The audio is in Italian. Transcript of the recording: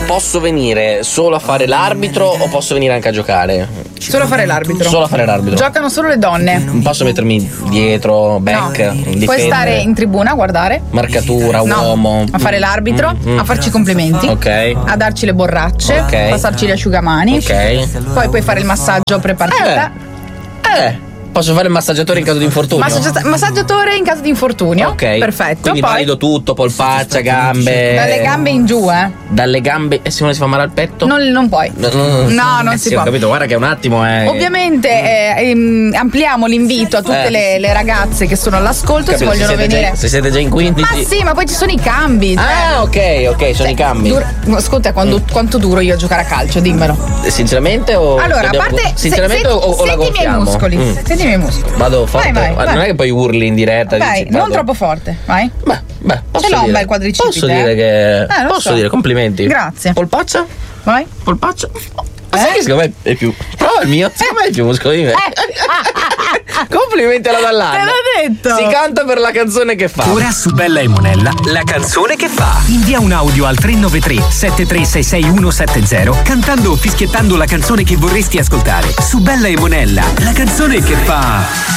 posso venire solo a fare l'arbitro o posso venire anche a giocare? Solo a fare l'arbitro. Solo a fare l'arbitro. Giocano solo le donne. Non posso mettermi dietro, back, difendere. Puoi stare in tribuna a guardare. Marcatura, No, uomo. a fare l'arbitro, a farci i complimenti, Ok. a darci le borracce, Ok. passarci gli asciugamani. Ok. Poi puoi fare il massaggio pre-partita. Posso fare il massaggiatore in caso di infortunio? Massaggiatore in caso di infortunio. Ok. Perfetto. Quindi Poi valido tutto, polpaccia, gambe. dalle gambe in giù, Dalle gambe. E se uno si fa male al petto? Non puoi. No, non si sì, può. Ho capito, guarda che un attimo è. Ovviamente ampliamo l'invito a tutte le ragazze che sono all'ascolto, se vogliono venire. Se siete già in 15. Ma sì, ma poi ci sono i cambi. Ah, ok, sono i cambi. Ascolta, quanto duro io a giocare a calcio, dimmelo. Sinceramente o. Allora, a parte Sinceramente o la senti i miei gonfiamo? muscoli. Senti i miei muscoli. Vado forte. Vai. Non è che poi urli in diretta. Vai, dici, non vado. troppo forte. Vai. Beh, posso Ce l'ho un dire- bel quadricipite. Posso dire che. lo Posso so. dire complimenti. Grazie. Polpaccia? Vai. Polpaccia? Sai che secondo me è più. Prova il mio. Secondo me è più muscolo di me. Complimenti alla Dall'Anna. Te l'ho detto. Si canta per la canzone che fa. Ora su Bella e Monella, la canzone che fa. Invia un audio al 393 7366170 cantando o fischiettando la canzone che vorresti ascoltare. Su Bella e Monella, la canzone che fa.